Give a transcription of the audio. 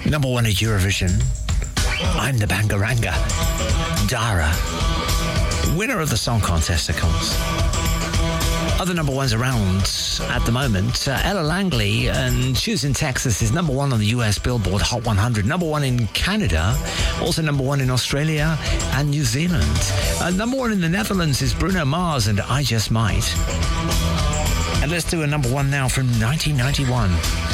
Number one at Eurovision, I'm the Bangaranga, Dara. Winner of the song contest, of course. Other number ones around at the moment, Ella Langley and Choosing Texas is number one on the US Billboard Hot 100, number one in Canada, also number one in Australia and New Zealand. Number one in the Netherlands is Bruno Mars and I Just Might. And let's do a number one now from 1991.